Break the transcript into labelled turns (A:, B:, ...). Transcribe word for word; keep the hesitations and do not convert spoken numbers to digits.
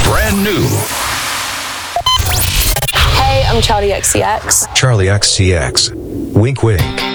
A: Brand new.
B: Hey, I'm Charlie X C X.
C: Charlie X C X. Wink wink.